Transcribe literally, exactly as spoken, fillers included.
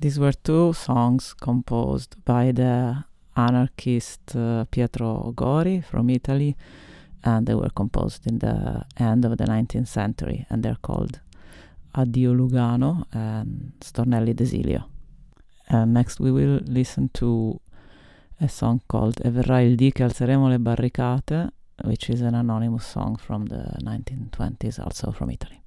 these were two songs composed by the anarchist uh, Pietro Gori from Italy, and they were composed in the end of the nineteenth century, and they're called Addio Lugano and Stornelli d'Esilio. And next we will listen to a song called E verrà il dì che alzeremo le barricate, which is an anonymous song from the nineteen twenties, also from Italy.